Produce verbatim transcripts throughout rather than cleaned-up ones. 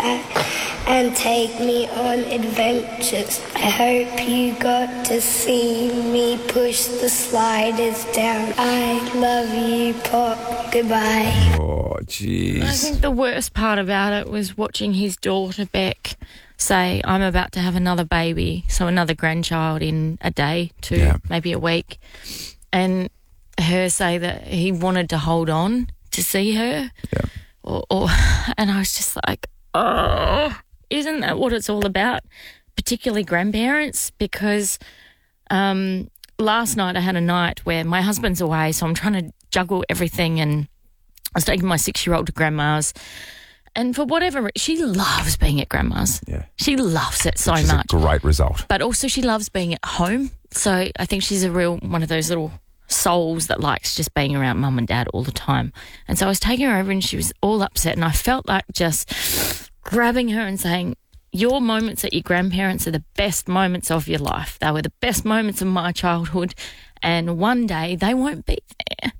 and take me on adventures. I hope you got to see me push the sliders down. I love you, Pop. Goodbye. Oh, jeez. I think the worst part about it was watching his daughter, Beck, say, I'm about to have another baby, so another grandchild in a day, two, Yeah. maybe a week, and her say that he wanted to hold on to see her. Yeah. Or, or and I was just like, oh, isn't that what it's all about? Particularly grandparents, because um, last night I had a night where my husband's away, so I'm trying to juggle everything, and I was taking my six-year-old to grandma's, and for whatever reason, she loves being at grandma's. Yeah. She loves it so Which is much. a great result. But also she loves being at home, so I think she's a real one of those little souls that likes just being around mum and dad all the time. And so I was taking her over and she was all upset, and I felt like just grabbing her and saying, your moments at your grandparents are the best moments of your life. They were the best moments of my childhood, and one day they won't be there.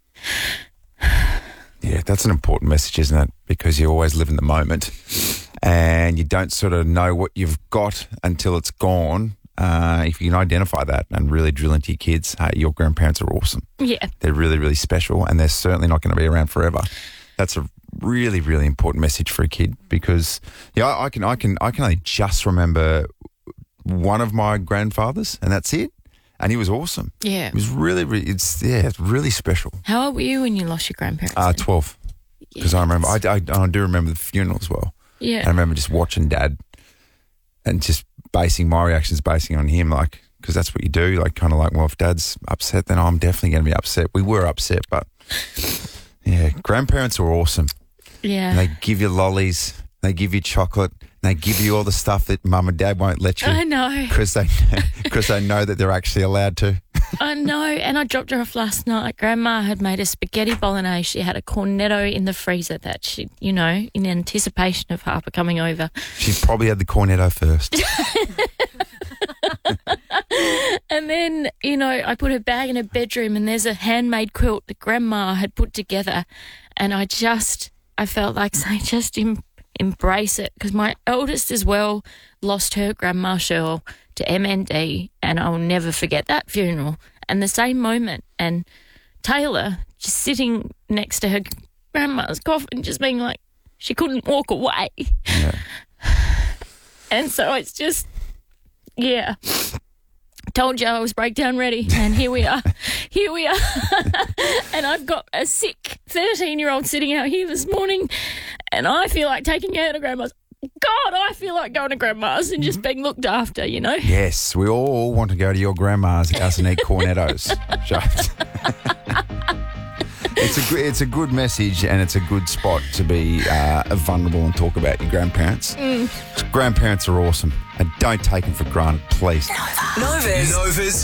Yeah, that's an important message, isn't it? Because you always live in the moment and you don't sort of know what you've got until it's gone. Uh, if you can identify that and really drill into your kids, hey, your grandparents are awesome. Yeah. They're really, really special, and they're certainly not going to be around forever. That's a really, really important message for a kid, because yeah, I, I can, I can, I can only just remember one of my grandfathers, and that's it. And he was awesome. Yeah. It was really, really, it's yeah, it's really special. How old were you when you lost your grandparents? Uh, then? twelve, because Yeah, I remember, I, that's- I, I do remember the funeral as well. Yeah. And I remember just watching Dad and just basing my reactions, basing on him, like, because that's what you do, like, kind of like, well, if Dad's upset, then I'm definitely going to be upset. We were upset, but yeah, grandparents are awesome. Yeah. And they give you lollies, they give you chocolate, and they give you all the stuff that Mum and Dad won't let you. I know. Because they, cause they know that they're actually allowed to. I know, and I dropped her off last night. Grandma had made a spaghetti bolognese. She had a cornetto in the freezer that she, you know, in anticipation of Harper coming over. She probably had the cornetto first. And then, you know, I put her bag in her bedroom, and there's a handmade quilt that Grandma had put together. And I just, I felt like saying, just em- embrace it, because my eldest as well lost her Grandma Cheryl to M N D, and I'll never forget that funeral and the same moment. And Taylor just sitting next to her grandma's coffin, just being like, she couldn't walk away. Yeah. And so it's just, yeah. Told you I was breakdown ready, and here we are. Here we are. And I've got a sick thirteen-year-old sitting out here this morning, and I feel like taking her to Grandma's. God, I feel like going to Grandma's and just being looked after, you know? Yes, we all want to go to your grandma's house and eat cornettos. It's a, gr- it's a good message, and it's a good spot to be uh, vulnerable and talk about your grandparents. Mm. Grandparents are awesome, and don't take them for granted, please. Nova's. Nova's